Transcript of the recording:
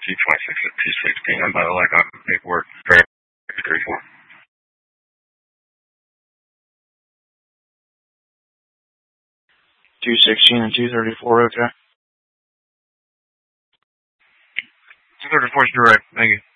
T26 at 216. And by the way, I got paperwork for 34. 216 and 234, okay. 234 is direct. Thank you.